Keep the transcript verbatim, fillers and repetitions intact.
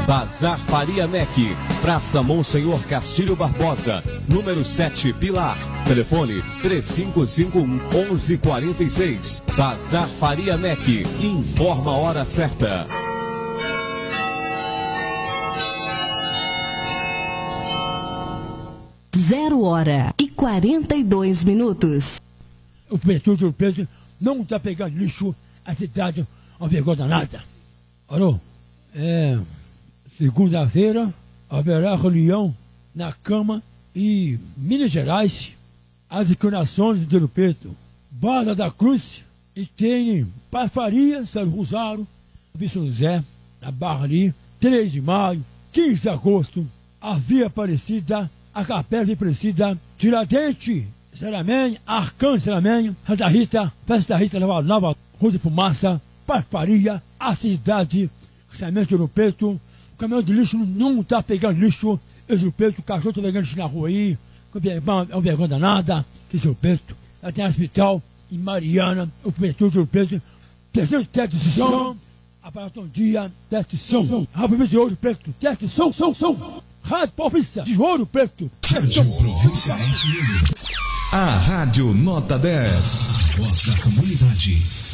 Bazar Faria Mac, Praça Monsenhor Castilho Barbosa, número sete, Pilar. Telefone três cinco cinco um, um um quatro seis. Bazar Faria Mac, informa a hora certa. Zero hora e quarenta e dois minutos. O prefeito do Preto não está pegando lixo, a cidade é uma vergonha danada. Alô? É, segunda-feira haverá reunião na Câmara e Minas Gerais, as inclinações de Ouro Preto, Barra da Cruz, e tem Faria, São Rosário, São José, a Barra ali, três de maio, quinze de agosto, a Via Aparecida, a Capela de Aparecida, Tiradentes, Saramenho, Arcanjo Saramenho, Santa Rita, Festa da Rita, Nova, Nova Rua de Fumaça, Faria, a cidade, Cruzamento de Ouro Preto, o caminhão de lixo não está pegando lixo, esse Ouro Preto, o cachorro está pegando lixo na rua aí, é uma vergonha danada, que esse Ouro Preto, já tem hospital em Mariana, o prefeito de Ouro Preto, terceiro teste de som, aparato um dia, teste de som, Rádio de Ouro Preto, teste de som, som, som, Rádio Paulista de Ouro Preto, Rádio Província F M. A Rádio Nota dez. A voz da comunidade.